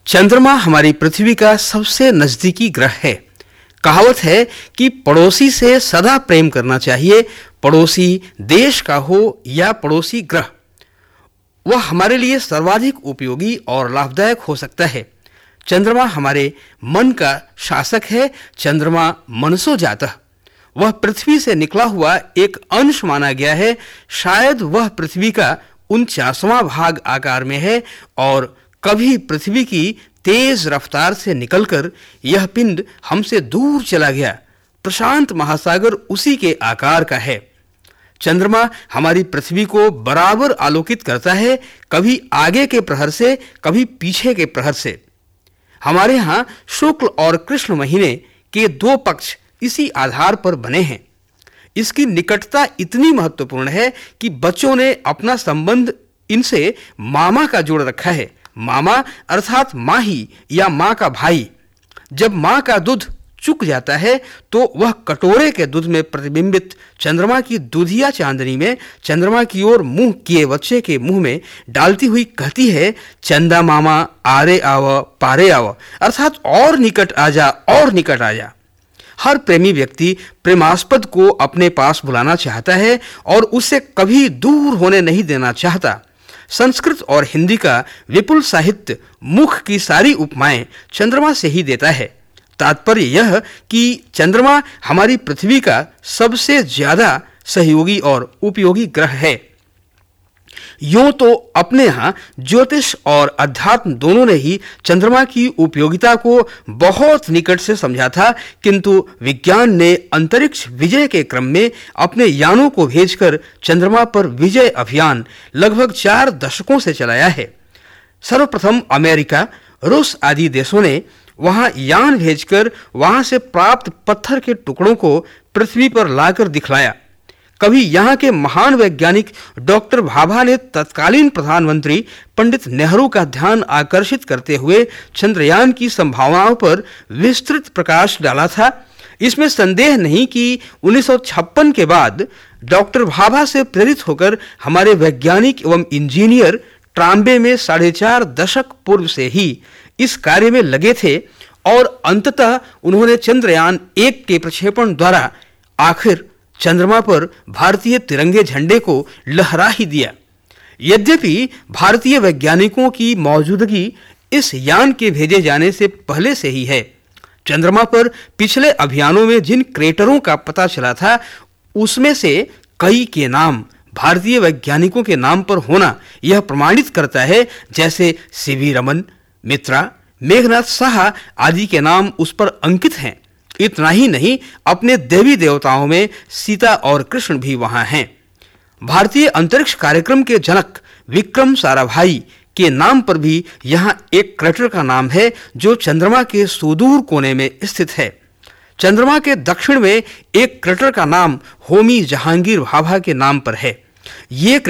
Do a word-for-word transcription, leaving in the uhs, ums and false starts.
चंद्रमा हमारी पृथ्वी का सबसे नजदीकी ग्रह है। कहावत है कि पड़ोसी से सदा प्रेम करना चाहिए, पड़ोसी देश का हो या पड़ोसी ग्रह, वह हमारे लिए सर्वाधिक उपयोगी और लाभदायक हो सकता है। चंद्रमा हमारे मन का शासक है। चंद्रमा मनसो जातः, वह पृथ्वी से निकला हुआ एक अंश माना गया है। शायद वह पृथ्वी का उनचासवां भाग आकार में है और कभी पृथ्वी की तेज रफ्तार से निकलकर यह पिंड हमसे दूर चला गया। प्रशांत महासागर उसी के आकार का है। चंद्रमा हमारी पृथ्वी को बराबर आलोकित करता है, कभी आगे के प्रहर से, कभी पीछे के प्रहर से। हमारे यहाँ शुक्ल और कृष्ण महीने के दो पक्ष इसी आधार पर बने हैं। इसकी निकटता इतनी महत्वपूर्ण है कि बच्चों ने अपना संबंध इनसे मामा का जोड़ रखा है। मामा अर्थात माही या माँ का भाई। जब माँ का दूध चुक जाता है तो वह कटोरे के दूध में प्रतिबिंबित चंद्रमा की दूधिया चांदनी में चंद्रमा की ओर मुंह किए बच्चे के मुंह में डालती हुई कहती है, चंदा मामा आरे आव पारे आव, अर्थात और निकट आजा और निकट आजा। हर प्रेमी व्यक्ति प्रेमास्पद को अपने पास बुलाना चाहता है और उसे कभी दूर होने नहीं देना चाहता। संस्कृत और हिंदी का विपुल साहित्य मुख की सारी उपमाएं चंद्रमा से ही देता है। तात्पर्य यह कि चंद्रमा हमारी पृथ्वी का सबसे ज्यादा सहयोगी और उपयोगी ग्रह है। यूं तो अपने यहाँ ज्योतिष और अध्यात्म दोनों ने ही चंद्रमा की उपयोगिता को बहुत निकट से समझा था, किंतु विज्ञान ने अंतरिक्ष विजय के क्रम में अपने यानों को भेजकर चंद्रमा पर विजय अभियान लगभग चार दशकों से चलाया है। सर्वप्रथम अमेरिका, रूस आदि देशों ने वहां यान भेजकर वहां से प्राप्त पत्थर के टुकड़ों को पृथ्वी पर लाकर दिखलाया। कभी यहाँ के महान वैज्ञानिक डॉक्टर भाभा ने तत्कालीन प्रधानमंत्री पंडित नेहरू का ध्यान आकर्षित करते हुए चंद्रयान की संभावनाओं पर विस्तृत प्रकाश डाला था। इसमें संदेह नहीं कि उन्नीस सौ छप्पन के बाद डॉक्टर भाभा से प्रेरित होकर हमारे वैज्ञानिक एवं इंजीनियर ट्राम्बे में साढ़े चार दशक पूर्व से ही इस कार्य में लगे थे और अंततः उन्होंने चंद्रयान एक के प्रक्षेपण द्वारा आखिर चंद्रमा पर भारतीय तिरंगे झंडे को लहरा ही दिया। यद्यपि भारतीय वैज्ञानिकों की मौजूदगी इस यान के भेजे जाने से पहले से ही है। चंद्रमा पर पिछले अभियानों में जिन क्रेटरों का पता चला था उसमें से कई के नाम भारतीय वैज्ञानिकों के नाम पर होना यह प्रमाणित करता है। जैसे सीवी रमन, मित्रा, मेघनाथ साहा आदि के नाम उस पर अंकित हैं। इतना ही नहीं, अपने देवी देवताओं में सीता और कृष्ण भी वहां हैं। भारतीय अंतरिक्ष कार्यक्रम के जनक विक्रम साराभाई के नाम पर भी यहां एक क्रेटर का नाम है जो चंद्रमा के सुदूर कोने में स्थित है। चंद्रमा के दक्षिण में एक क्रेटर का नाम होमी जहांगीर भाभा के नाम पर है। ये